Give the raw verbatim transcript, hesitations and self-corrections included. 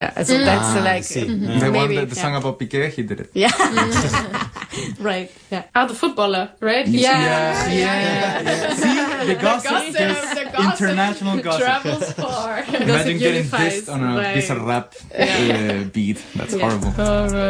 Also mm. that's uh, like mm-hmm. the maybe, one that the yeah. song about Piqué, he did it. Yeah. Right. Yeah. Ah, the footballer, right? Yeah. Yeah, yeah, yeah. yeah. See, the gossip, gossip, just the gossip international gossip. travels far. Imagine getting dissed on a like, piece of rap yeah. uh, beat. That's yeah. horrible. All right.